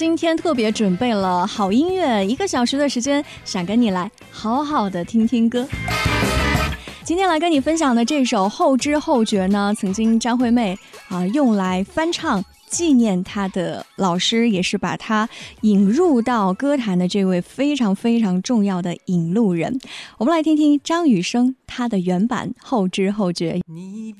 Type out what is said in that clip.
今天特别准备了好音乐，1个小时的时间，想跟你来好好的听听歌。今天来跟你分享的这首《后知后觉》呢，曾经张惠妹用来翻唱纪念她的老师，也是把她引入到歌坛的这位非常非常重要的引路人。我们来听听张雨生他的原版《后知后觉》。 你